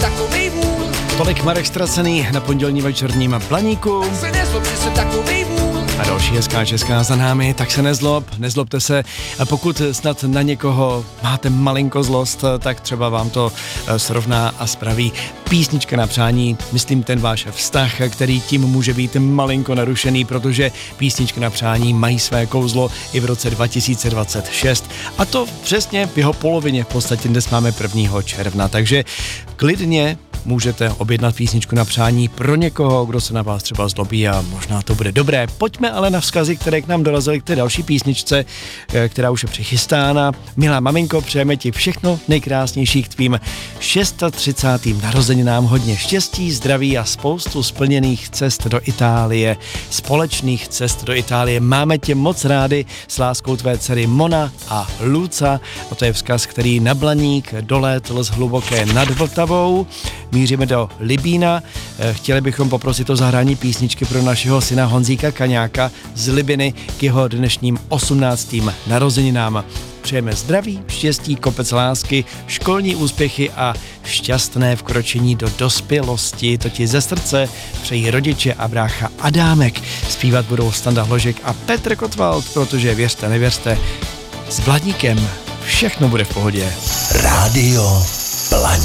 takovej vůl. Tolik Marek Ztracený na pondělní večerním Blaníku. Se nezlob, že jsem takovej vůl. A další hezká česká za námi, tak se nezlobte se. A pokud snad na někoho máte malinko zlost, tak třeba vám to srovná a spraví písnička na přání. Myslím ten váš vztah, který tím může být malinko narušený, protože písničky na přání mají své kouzlo i v roce 2026. A to přesně v jeho polovině, v podstatě dnes máme 1. června, takže klidně můžete objednat písničku na přání pro někoho, kdo se na vás třeba zlobí a možná to bude dobré. Pojďme ale na vzkazy, které k nám dorazily k té další písničce, která už je přichystána. Milá maminko, přejeme ti všechno nejkrásnější k tvým 630. narozeninám, hodně štěstí, zdraví a spoustu splněných cest do Itálie, společných cest do Itálie. Máme tě moc rádi, s láskou tvé dcery Mona a Luca. A to je vzkaz, který na Blaník dolétl z hluboké nad Vltavou. Míříme do Libína. Chtěli bychom poprosit o zahrání písničky pro našeho syna Honzíka Kaňáka z Libiny k jeho dnešním 18. narozeninám. Přejeme zdraví, štěstí, kopec lásky, školní úspěchy a šťastné vkročení do dospělosti. To ti ze srdce přejí rodiče a brácha Adámek. Zpívat budou Standa Hložek a Petr Kotwald, protože věřte, nevěřte, s Blaníkem všechno bude v pohodě. Rádio Blaník.